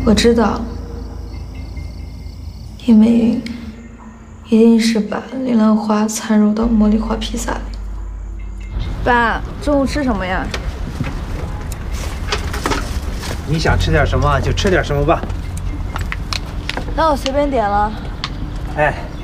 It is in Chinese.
我知道，因为一定是把铃兰花掺入到茉莉花披萨里。 爸，中午吃什么呀？ 你想吃点什么就吃点什么吧。 那我随便点了。 哎。